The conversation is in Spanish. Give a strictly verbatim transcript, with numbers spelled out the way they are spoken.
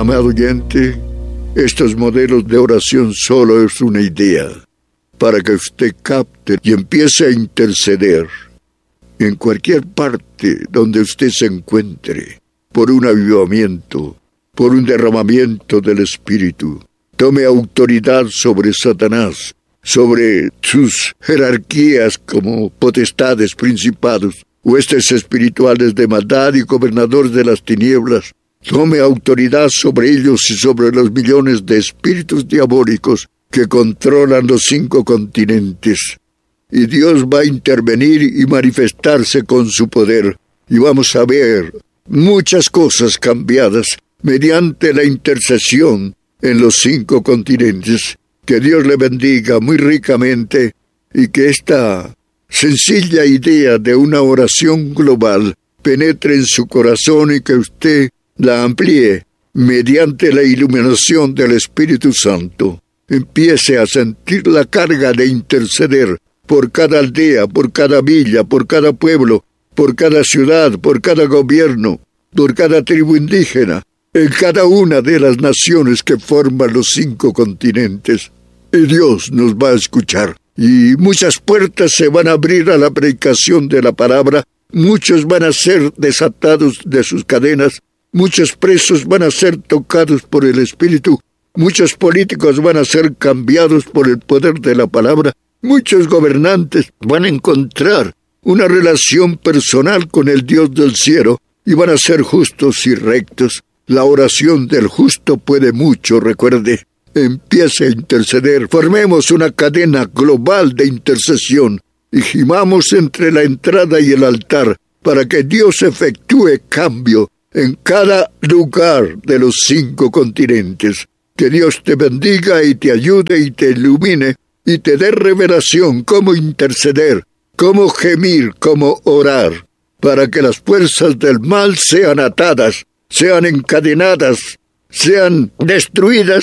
Amado oyente, estos modelos de oración solo es una idea para que usted capte y empiece a interceder en cualquier parte donde usted se encuentre, por un avivamiento, por un derramamiento del Espíritu. Tome autoridad sobre Satanás, sobre sus jerarquías como potestades, principados, huestes espirituales de maldad y gobernadores de las tinieblas. Tome autoridad sobre ellos y sobre los millones de espíritus diabólicos que controlan los cinco continentes. Y Dios va a intervenir y manifestarse con su poder. Y vamos a ver muchas cosas cambiadas mediante la intercesión en los cinco continentes. Que Dios le bendiga muy ricamente y que esta sencilla idea de una oración global penetre en su corazón y que usted la amplíe mediante la iluminación del Espíritu Santo. Empiece a sentir la carga de interceder por cada aldea, por cada villa, por cada pueblo, por cada ciudad, por cada gobierno, por cada tribu indígena, en cada una de las naciones que forman los cinco continentes. Y Dios nos va a escuchar. Y muchas puertas se van a abrir a la predicación de la palabra. Muchos van a ser desatados de sus cadenas. Muchos presos van a ser tocados por el Espíritu. Muchos políticos van a ser cambiados por el poder de la palabra. Muchos gobernantes van a encontrar una relación personal con el Dios del cielo y van a ser justos y rectos. La oración del justo puede mucho, recuerde. Empiece a interceder. Formemos una cadena global de intercesión y gimamos entre la entrada y el altar para que Dios efectúe cambio en cada lugar de los cinco continentes. Que Dios te bendiga y te ayude y te ilumine y te dé revelación cómo interceder, cómo gemir, cómo orar, para que las fuerzas del mal sean atadas, sean encadenadas, sean destruidas